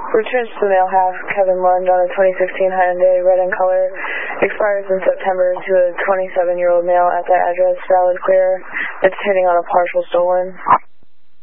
Returns to the mail half, Kevin Lund on a 2016 Hyundai, red in color. Expires in September to a 27-year-old male at that address, valid clear. It's hitting on a partial stolen.